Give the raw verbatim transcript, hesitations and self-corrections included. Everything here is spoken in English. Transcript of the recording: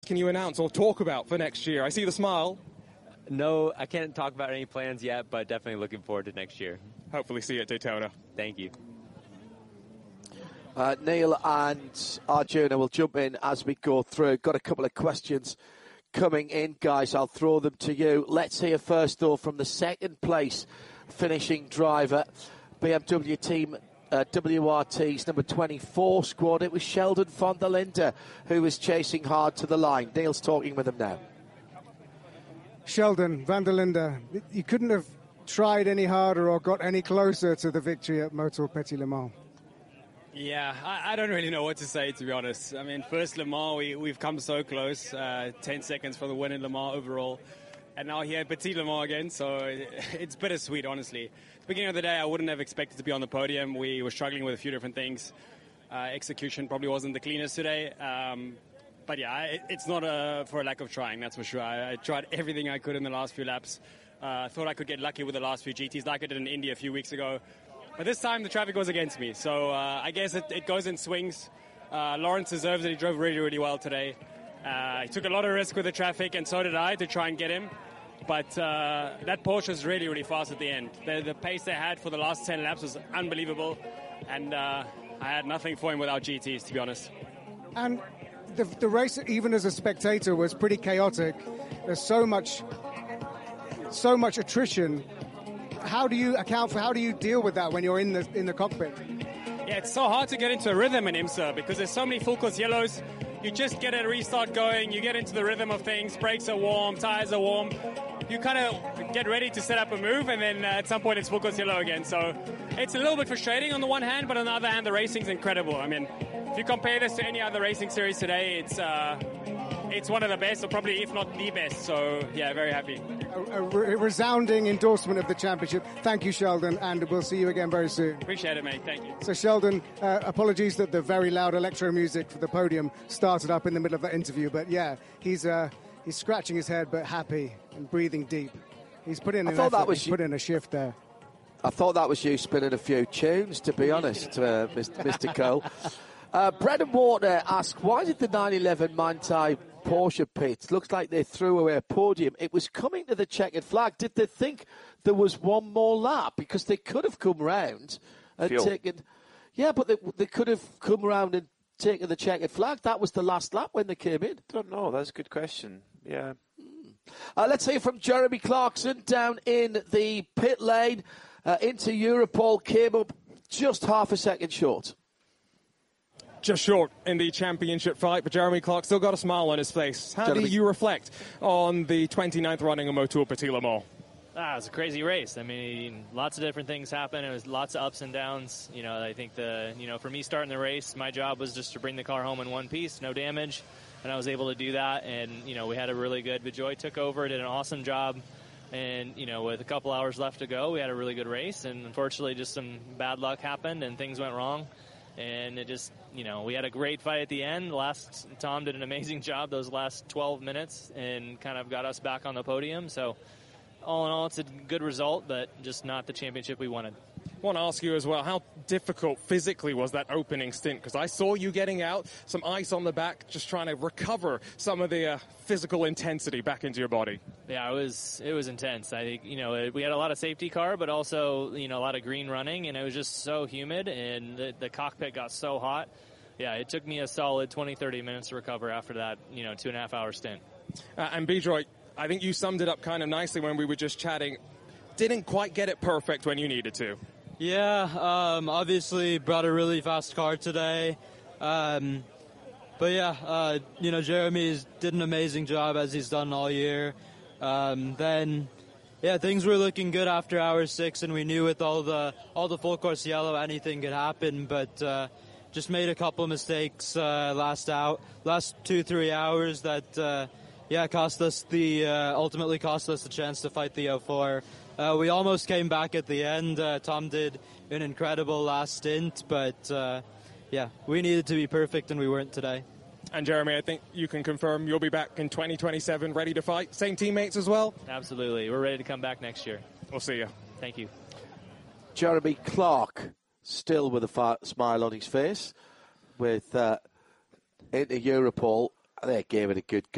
can you announce or talk about for next year? I see the smile. No, I can't talk about any plans yet, but definitely looking forward to next year. Hopefully see you at Daytona. Thank you. Uh, Neil and Arjuna will jump in as we go through. Got a couple of questions coming in, guys. I'll throw them to you. Let's hear first, though, from the second place finishing driver, B M W team uh, W R T's number twenty-four squad. It was Sheldon van der Linde who was chasing hard to the line. Neil's talking with him now. Sheldon van der Linde, you couldn't have tried any harder or got any closer to the victory at Motor Petit Le Mans. Yeah, I, I don't really know what to say, to be honest. I mean, first Le Mans, we, we've come so close, uh, ten seconds for the win in Le Mans overall. And now here at Petit Le Mans again, so it's bittersweet, honestly. At the beginning of the day, I wouldn't have expected to be on the podium. We were struggling with a few different things. Uh, execution probably wasn't the cleanest today. Um, but yeah, it, it's not a, for a lack of trying, that's for sure. I, I tried everything I could in the last few laps. I uh, thought I could get lucky with the last few G Ts like I did in India a few weeks ago. But this time the traffic was against me, so uh, I guess it, it goes in swings. Uh, Lawrence deserves it. He drove really, really well today. Uh, he took a lot of risk with the traffic, and so did I, to try and get him. But uh, that Porsche is really, really fast at the end. The, the pace they had for the last ten laps was unbelievable, and uh, I had nothing for him without G Ts, to be honest. And the, the race, even as a spectator, was pretty chaotic. There's so much, so much attrition. How do you account for? How do you deal with that when you're in the in the cockpit? Yeah, it's so hard to get into a rhythm in IMSA because there's so many full course yellows. You just get a restart going, you get into the rhythm of things, brakes are warm, tires are warm. You kind of get ready to set up a move, and then uh, at some point it's full course yellow again. So it's a little bit frustrating on the one hand, but on the other hand, the racing's incredible. I mean, if you compare this to any other racing series today, it's uh, it's one of the best, or probably if not the best. So yeah, very happy. A, a re- resounding endorsement of the championship. Thank you, Sheldon, and we'll see you again very soon. Appreciate it, mate. Thank you. So, Sheldon, uh, apologies that the very loud electro music for the podium started up in the middle of that interview, but yeah, he's uh, he's scratching his head, but happy and breathing deep. He's put in an I thought effort. that was He's you- put in a shift there. I thought that was you spinning a few tunes, to be honest, uh, Mister Cole. Uh, Brendan Water asked, why did the nine eleven Manthey Porsche pits looks like they threw away a podium? It was coming to the checkered flag. Did they think there was one more lap? Because they could have come round and Fuel. taken... Yeah, but they, they could have come round and taken the checkered flag. That was the last lap when they came in. Don't know. That's a good question. Yeah. Uh, let's hear from Jeremy Clarkson down in the pit lane. Uh, into Europol, came up just half a second short. Just short in the championship fight, but Jeremy Clark still got a smile on his face. How Jeremy. do you reflect on the twenty-ninth running of Motor Petit Le Mans? Ah, it was a crazy race. I mean, lots of different things happened. It was lots of ups and downs. You know, I think the, you know, for me starting the race, my job was just to bring the car home in one piece, no damage, and I was able to do that. And, you know, we had a really good, Bijoy took over, did an awesome job. And, you know, with a couple hours left to go, we had a really good race. And unfortunately, just some bad luck happened and things went wrong. And it just, you know, we had a great fight at the end. Last, Tom did an amazing job those last twelve minutes and kind of got us back on the podium. So, all in all, it's a good result, but just not the championship we wanted. I want to ask you as well, how difficult physically was that opening stint? Because I saw you getting out, some ice on the back, just trying to recover some of the uh, physical intensity back into your body. Yeah, it was it was intense. I think, you know, we had a lot of safety car, but also, you know, a lot of green running, and it was just so humid, and the, the cockpit got so hot. Yeah, it took me a solid twenty, thirty minutes to recover after that, you know, two and a half hour stint. Uh, and Bijoy, I think you summed it up kind of nicely when we were just chatting. Didn't quite get it perfect when you needed to. Yeah, um, obviously brought a really fast car today. Um, but yeah, uh, you know, Jeremy did an amazing job as he's done all year. Um, then, yeah, things were looking good after hour six, and we knew with all the all the full course yellow, anything could happen. But uh, just made a couple of mistakes uh, last out, last two three hours that uh, yeah cost us the uh, ultimately cost us the chance to fight the oh four. Uh, we almost came back at the end. Uh, Tom did an incredible last stint, but uh, yeah, we needed to be perfect, and we weren't today. And Jeremy, I think you can confirm you'll be back in twenty twenty-seven, ready to fight. Same teammates as well? Absolutely. We're ready to come back next year. We'll see you. Thank you. Jeremy Clark, still with a fa- smile on his face, with uh, into Europol. They gave it a good go.